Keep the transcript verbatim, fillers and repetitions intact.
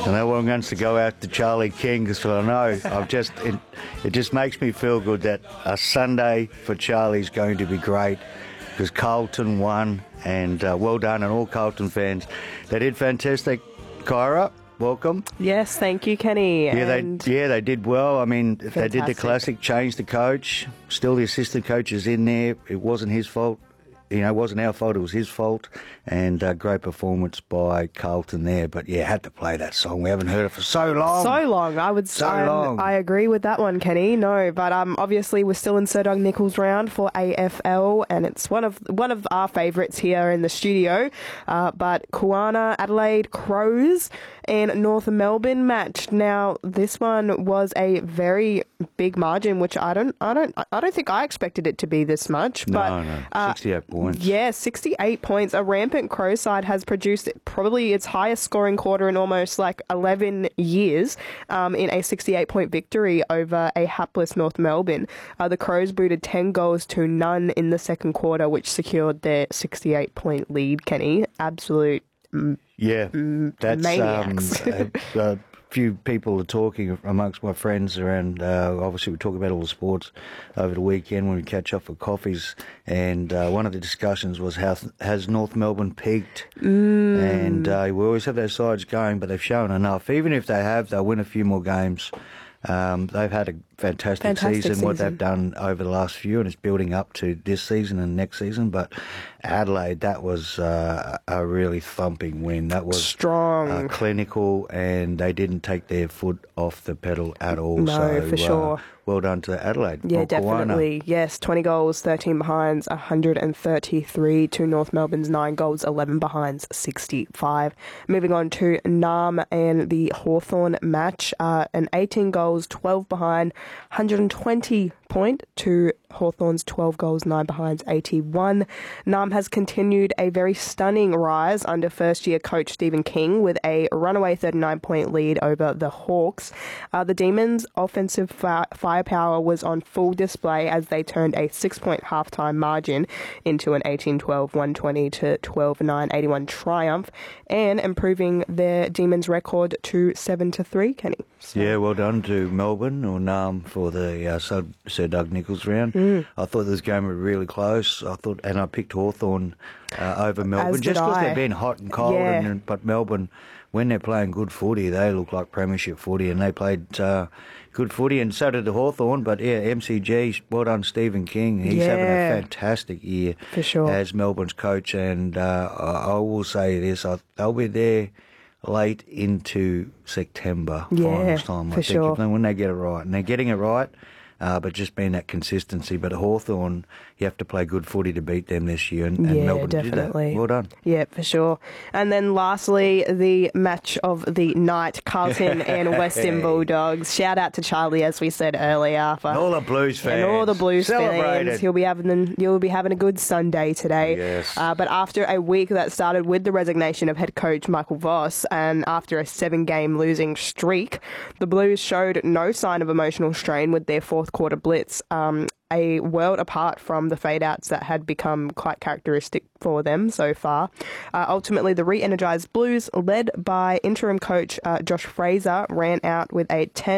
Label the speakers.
Speaker 1: And that one wants to go out to Charlie King because I know I've just it, it just makes me feel good that a Sunday for Charlie's going to be great because Carlton won, and uh, well done, and all Carlton fans. They did fantastic. Kyra, welcome.
Speaker 2: Yes, thank you, Kenny.
Speaker 1: Yeah,
Speaker 2: and
Speaker 1: they yeah they did well. I mean,
Speaker 2: fantastic.
Speaker 1: They did the classic, changed the coach. Still, the assistant coach is in there. It wasn't his fault. You know, it wasn't our fault, it was his fault. And uh, great performance by Carlton there. But yeah, had to play that song. We haven't heard it for so long.
Speaker 2: So long. I would
Speaker 1: so
Speaker 2: um,
Speaker 1: long.
Speaker 2: I agree with that one, Kenny. No, but um, obviously we're still in Sir Doug Nicholls round for A F L, and it's one of one of our favourites here in the studio. Uh, but Kuana, Adelaide Crows, and North Melbourne match. Now, this one was a very big margin, which I don't, I don't, I don't think I expected it to be this much.
Speaker 1: No,
Speaker 2: but,
Speaker 1: no,
Speaker 2: uh,
Speaker 1: sixty-eight points.
Speaker 2: Yeah, sixty-eight points. A rampant Crow side has produced probably its highest scoring quarter in almost like eleven years um, in a sixty-eight point victory over a hapless North Melbourne. Uh, the Crows booted ten goals to none in the second quarter, which secured their sixty-eight point lead, Kenny. Absolute
Speaker 1: Yeah, that's
Speaker 2: maniacs.
Speaker 1: um, a, a few people are talking amongst my friends around. Uh, obviously, we talk about all the sports over the weekend when we catch up for coffees. And uh, one of the discussions was how has North Melbourne peaked? Mm. And uh, we always have their sides going, but they've shown enough. Even if they have, they'll win a few more games. Um, they've had a fantastic,
Speaker 2: Fantastic
Speaker 1: season,
Speaker 2: season,
Speaker 1: what they've done over the last few, and it's building up to this season and next season. But Adelaide, that was uh, a really thumping win. That was
Speaker 2: strong,
Speaker 1: uh, clinical, and they didn't take their foot off the pedal at all.
Speaker 2: No,
Speaker 1: so,
Speaker 2: for sure.
Speaker 1: Uh, well done to Adelaide.
Speaker 2: Yeah,
Speaker 1: or
Speaker 2: definitely.
Speaker 1: Kuana.
Speaker 2: Yes, twenty goals, thirteen behinds, one hundred thirty-three to North Melbourne's nine goals, eleven behinds, sixty-five. Moving on to Narm and the Hawthorn match. Uh, an eighteen goals, twelve behind, one hundred twenty point to Hawthorn's twelve goals, nine behinds, eighty-one. Narm has continued a very stunning rise under first-year coach Stephen King with a runaway thirty-nine point lead over the Hawks. Uh, the Demons' offensive fi- firepower was on full display as they turned a six-point halftime margin into an eighteen twelve, one twenty to twelve nine, eighty-one triumph, and improving their Demons' record to seven to three, Kenny. So.
Speaker 1: Yeah, well done to Melbourne or Narm for the uh, Sir, Sir Doug Nicholls round.
Speaker 2: Mm.
Speaker 1: I thought this game was really close. I thought, and I picked Hawthorn uh, over Melbourne
Speaker 2: As
Speaker 1: just because
Speaker 2: I.
Speaker 1: they've been hot and cold.
Speaker 2: Yeah.
Speaker 1: And, but Melbourne, when they're playing good footy, they look like premiership footy, and they played uh, good footy, and so did the Hawthorn. But yeah, M C G, well done, Stephen King. He's
Speaker 2: yeah.
Speaker 1: having a fantastic year
Speaker 2: for sure
Speaker 1: as Melbourne's coach, and uh, I, I will say this: I, they'll be there late into September,
Speaker 2: yeah,
Speaker 1: finals time. I
Speaker 2: for
Speaker 1: think
Speaker 2: sure.
Speaker 1: if they, when they get it right, and they're getting it right. Uh, but just being that consistency. But Hawthorn, you have to play good footy to beat them this year, and, and
Speaker 2: yeah,
Speaker 1: Melbourne
Speaker 2: definitely.
Speaker 1: did that. Well done.
Speaker 2: Yeah, for sure. And then lastly, the match of the night, Carlton and Western Bulldogs. Shout out to Charlie, as we said earlier, for
Speaker 1: And all the Blues fans.
Speaker 2: and all the Blues
Speaker 1: Celebrated.
Speaker 2: fans. He'll be having you'll be having a good Sunday today.
Speaker 1: Yes.
Speaker 2: Uh, but after a week that started with the resignation of head coach Michael Voss, and after a seven-game losing streak, the Blues showed no sign of emotional strain with their fourth quarter blitz. Um, a world apart from the fade-outs that had become quite characteristic for them so far. Uh, ultimately, the re-energised Blues, led by interim coach uh, Josh Fraser, ran out with a ten